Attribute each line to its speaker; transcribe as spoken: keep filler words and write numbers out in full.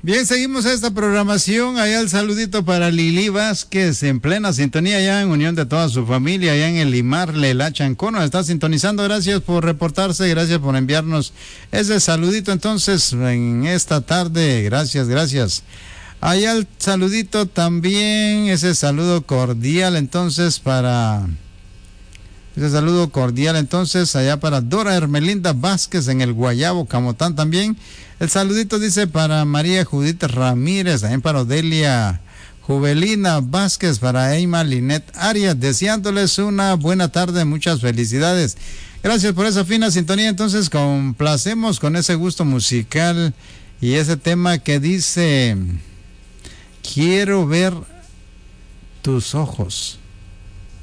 Speaker 1: Bien, seguimos esta programación. Allá el saludito para Lili Vázquez, en plena sintonía, ya en unión de toda su familia, allá en el Limar, Lela Chancón, nos está sintonizando. Gracias por reportarse, gracias por enviarnos ese saludito entonces en esta tarde. Gracias, gracias. Allá el saludito también, ese saludo cordial entonces para... Ese saludo cordial entonces allá para Dora Hermelinda Vázquez en el Guayabo, Camotán también. El saludito dice para María Judith Ramírez, también para Odelia Juvelina Vázquez, para Eima Linet Arias, deseándoles una buena tarde, muchas felicidades. Gracias por esa fina sintonía. Entonces complacemos con ese gusto musical y ese tema que dice: quiero ver tus ojos.